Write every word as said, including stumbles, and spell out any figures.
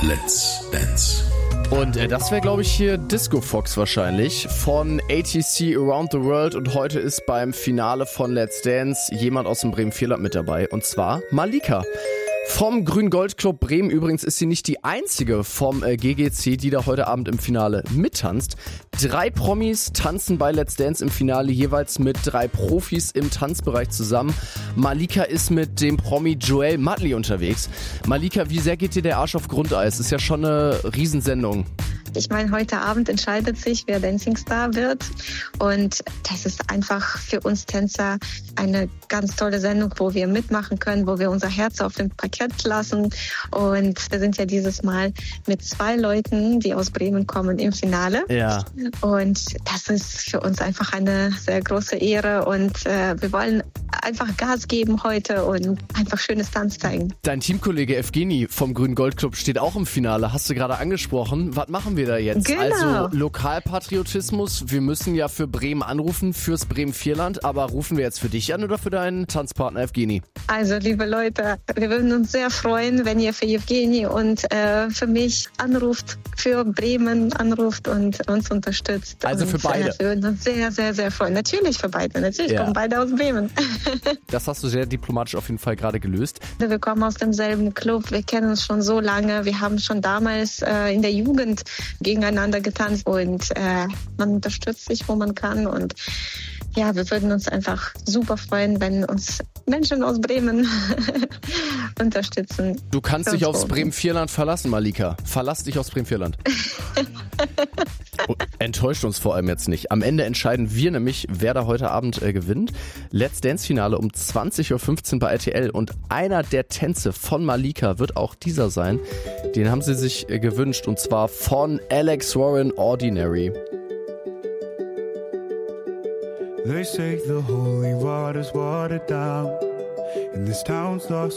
Let's Dance. Und äh, das wäre, glaube ich, hier Disco Fox wahrscheinlich von A T C Around the World. Und heute ist beim Finale von Let's Dance jemand aus dem Bremen-Vierland mit dabei. Und zwar Malika. Vom Grün-Gold-Club Bremen. Übrigens ist sie nicht die einzige vom äh, G G C, die da heute Abend im Finale mittanzt. Drei Promis tanzen bei Let's Dance im Finale jeweils mit drei Profis im Tanzbereich zusammen. Malika ist mit dem Promi Joel Madli unterwegs. Malika, wie sehr geht dir der Arsch auf Grundeis? Ist ja schon eine Riesensendung. Ich meine, heute Abend entscheidet sich, wer Dancing Star wird. Und das ist einfach für uns Tänzer eine ganz tolle Sendung, wo wir mitmachen können, wo wir unser Herz auf dem Parkett lassen. Und wir sind ja dieses Mal mit zwei Leuten, die aus Bremen kommen, im Finale. Ja. Und das ist für uns einfach eine sehr große Ehre. Und äh, wir wollen einfach Gas geben heute und einfach schönes Tanz zeigen. Dein Teamkollege Evgeni vom Grün-Gold-Club steht auch im Finale. Hast du gerade angesprochen. Was machen wir da jetzt? Genau. Also Lokalpatriotismus. Wir müssen ja für Bremen anrufen, fürs Bremen-Vierland. Aber rufen wir jetzt für dich an oder für deinen Tanzpartner Evgeni? Also, liebe Leute, wir würden uns sehr freuen, wenn ihr für Evgeni und äh, für mich anruft, für Bremen anruft und uns unterstützt. Also und, für beide? Äh, wir würden uns sehr, sehr, sehr freuen. Natürlich für beide. Natürlich Ja. kommen beide aus Bremen. Das hast du sehr diplomatisch auf jeden Fall gerade gelöst. Wir kommen aus demselben Club, wir kennen uns schon so lange. Wir haben schon damals äh, in der Jugend gegeneinander getanzt und äh, man unterstützt sich, wo man kann. Und ja, wir würden uns einfach super freuen, wenn uns Menschen aus Bremen unterstützen. Du kannst dich aufs Bremen-Vierland verlassen, Malika. Verlass dich aufs Bremen-Vierland. Enttäuscht uns vor allem jetzt nicht. Am Ende entscheiden wir nämlich, wer da heute Abend äh, gewinnt. Let's Dance-Finale um zwanzig Uhr fünfzehn bei R T L. Und einer der Tänze von Malika wird auch dieser sein. Den haben sie sich äh, gewünscht. Und zwar von Alex Warren, Ordinary. They say the holy water's watered down, and this town's lost